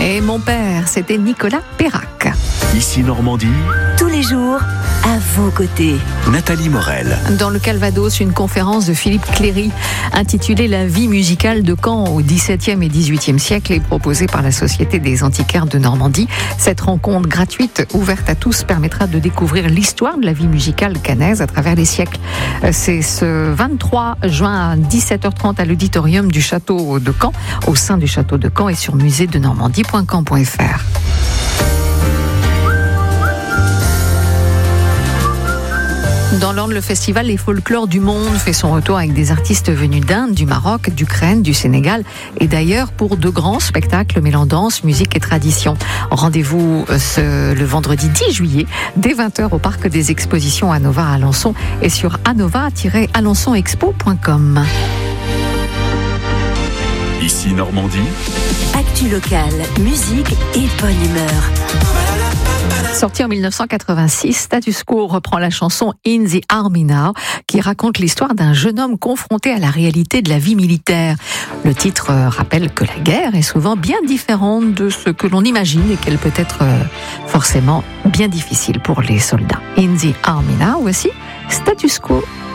Et mon père, c'était Nicolas Perrac. Ici Normandie, tous les jours, à vos côtés. Nathalie Morel. Dans le Calvados, une conférence de Philippe Cléry intitulée « La vie musicale de Caen au XVIIe et XVIIIe siècle » est proposée par la Société des antiquaires de Normandie. Cette rencontre gratuite, ouverte à tous, permettra de découvrir l'histoire de la vie musicale caennaise à travers les siècles. C'est ce 23 juin à 17h30 à l'auditorium du château de Caen, au sein du château de Caen et sur musée-de-normandie.caen.fr. Dans l'Orne, le festival Les Folklores du Monde fait son retour avec des artistes venus d'Inde, du Maroc, d'Ukraine, du Sénégal et d'ailleurs pour de grands spectacles mêlant danse, musique et tradition. Rendez-vous le vendredi 10 juillet dès 20h au Parc des Expositions Anova à Alençon et sur anova-alençonexpo.com. Ici Normandie, Actu locale, musique et bonne humeur. Sorti en 1986, Status Quo reprend la chanson In the Army Now, qui raconte l'histoire d'un jeune homme confronté à la réalité de la vie militaire. Le titre rappelle que la guerre est souvent bien différente de ce que l'on imagine et qu'elle peut être forcément bien difficile pour les soldats. In the Army Now, voici Status Quo.